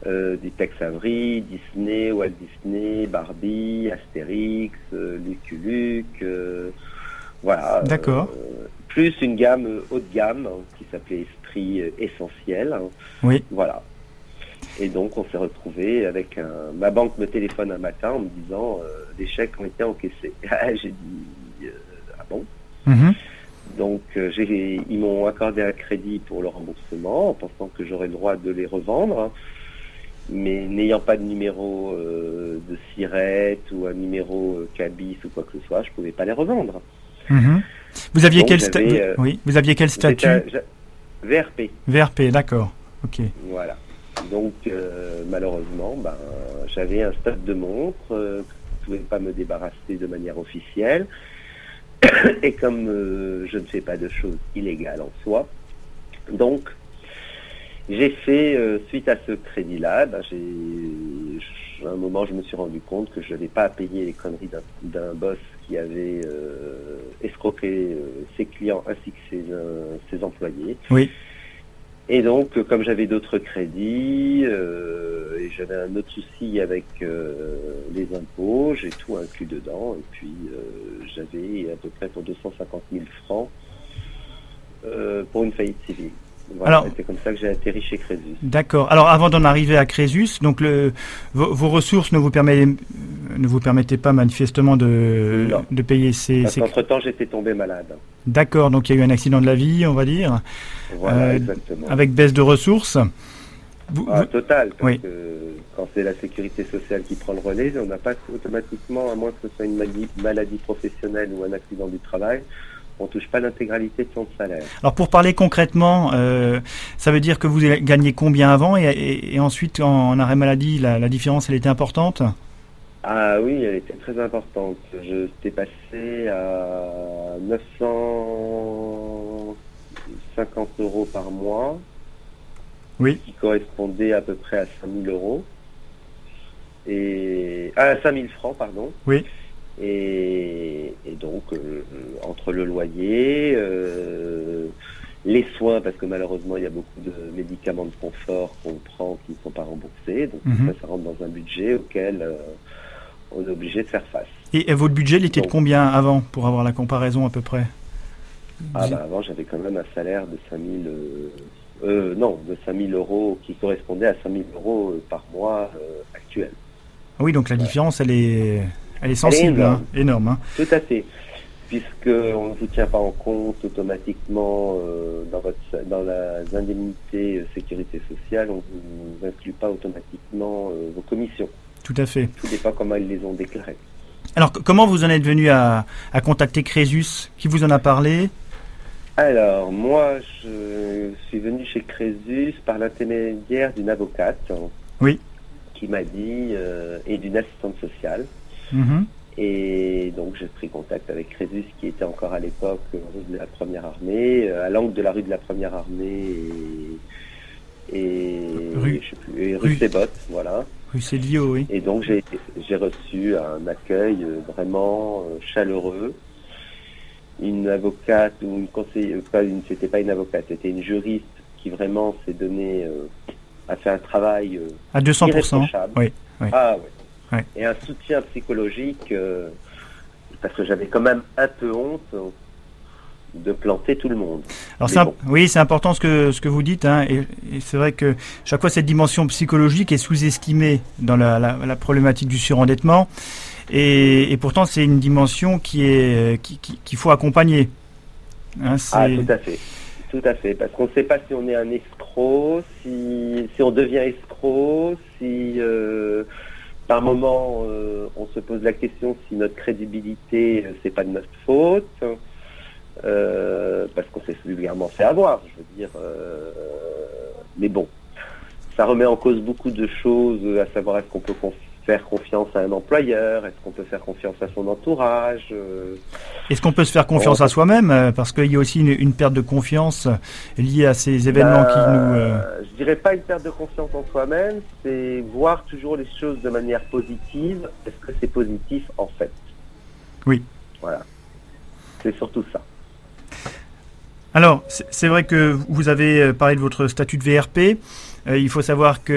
du Tex Avery, Disney, Walt Disney, Barbie, Astérix, Lucky Luke, voilà. D'accord. Plus une gamme haut de gamme qui s'appelait Esprit Essentiel. Oui. Voilà. Et donc on s'est retrouvé avec ma banque me téléphone un matin en me disant des chèques ont été encaissés. J'ai dit ah bon. Donc ils m'ont accordé un crédit pour le remboursement en pensant que j'aurais le droit de les revendre, mais n'ayant pas de numéro de SIRET ou un numéro CABIS ou quoi que ce soit, je ne pouvais pas les revendre. Vous aviez donc, vous aviez quel statut? VRP. VRP, d'accord. Ok. Voilà. Donc malheureusement, j'avais un stock de montres que je ne pouvais pas me débarrasser de manière officielle. Et comme je ne fais pas de choses illégales en soi, donc j'ai fait, suite à ce crédit-là, à un moment je me suis rendu compte que je n'avais pas à payer les conneries d'un boss qui avait escroqué ses clients ainsi que ses employés. Oui. Et donc, comme j'avais d'autres crédits, et j'avais un autre souci avec les impôts, j'ai tout inclus dedans, et puis j'avais à peu près pour 250 000 francs pour une faillite civile. Voilà, c'est comme ça que j'ai atterri chez Crésus. D'accord. Alors, avant d'en arriver à Crésus, donc vos ressources ne vous permettaient pas manifestement de payer ces... Parce qu'entre-temps, j'étais tombé malade. D'accord, donc il y a eu un accident de la vie, on va dire. Voilà, exactement. Avec baisse de ressources. Total, parce que quand c'est la sécurité sociale qui prend le relais, on n'a pas automatiquement, à moins que ce soit une maladie professionnelle ou un accident du travail, on ne touche pas l'intégralité de son salaire. Alors pour parler concrètement, ça veut dire que vous gagnez combien avant et ensuite en arrêt maladie, la différence elle était importante? Ah oui, elle était très importante. Je t'ai passé à 950 € par mois, oui, qui correspondait à peu près à 5 000 €. Et 5 000 francs, pardon. Oui. Et donc, entre le loyer, les soins, parce que malheureusement, il y a beaucoup de médicaments de confort qu'on prend qui ne sont pas remboursés. Donc, ça rentre dans un budget auquel on est obligé de faire face. Et votre budget, il était de combien avant, pour avoir la comparaison à peu près? Avant, j'avais quand même un salaire de 5 000 € qui correspondait à 5 000 € par mois actuel. Ah oui, donc la différence, elle est sensible, énorme. Tout à fait, puisqu'on ne vous tient pas en compte automatiquement dans les indemnités sécurité sociale, on ne vous inclut pas automatiquement vos commissions. Tout à fait. Tout dépend comment ils les ont déclarées. Alors, comment vous en êtes venu à contacter Crésus? Qui vous en a parlé? Alors, moi, je suis venu chez Crésus par l'intermédiaire d'une avocate. Oui. Qui m'a dit, et d'une assistante sociale. Et donc j'ai pris contact avec Crésus qui était encore à l'époque rue de la Première Armée, à l'angle de la rue de la Première Armée et rue Sébotte, voilà. Rue Cédillo, oui. Et donc j'ai reçu un accueil vraiment chaleureux. Une avocate ou une conseillère, c'était pas une avocate, c'était une juriste qui vraiment s'est donnée a fait un travail à 200%. Oui. Ah oui. Ouais. Et un soutien psychologique parce que j'avais quand même un peu honte de planter tout le monde. Alors oui, c'est important ce que vous dites, et c'est vrai que chaque fois cette dimension psychologique est sous-estimée dans la problématique du surendettement, et pourtant c'est une dimension qu'il faut accompagner. Tout à fait. Tout à fait, parce qu'on ne sait pas si on est un escroc, si on devient escroc, si par moment on se pose la question si notre crédibilité c'est pas de notre faute, parce qu'on s'est vulgairement fait avoir, je veux dire. Mais bon, ça remet en cause beaucoup de choses, à savoir est-ce qu'on peut faire confiance à un employeur, est-ce qu'on peut faire confiance à son entourage. Est-ce qu'on peut se faire confiance à soi-même, parce qu'il y a aussi une perte de confiance liée à ces événements qui nous... Je dirais pas une perte de confiance en soi-même, c'est voir toujours les choses de manière positive. Est-ce que c'est positif en fait? Oui. Voilà. C'est surtout ça. Alors, c'est vrai que vous avez parlé de votre statut de VRP. Il faut savoir que